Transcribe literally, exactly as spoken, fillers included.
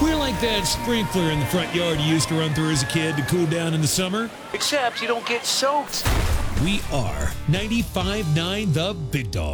We're like that sprinkler in the front yard you used to run through as a kid to cool down in the summer. Except you don't get soaked. We are ninety-five point nine The Big Dog.